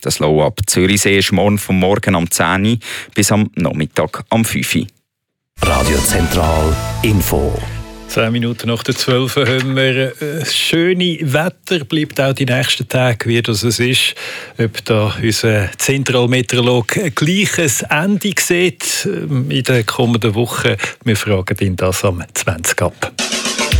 Das Low ab Zürichsee ist morgen vom Morgen am 10 Uhr bis am Nachmittag am 5 Uhr. Radio Zentral Info. 10 Minuten nach der 12 haben wir das schöne Wetter, bleibt auch die nächsten Tage, wie das es ist. Ob da unser Zentralmeteorologe ein gleiches Ende sieht in der kommenden Woche, wir fragen ihn das am 20 ab.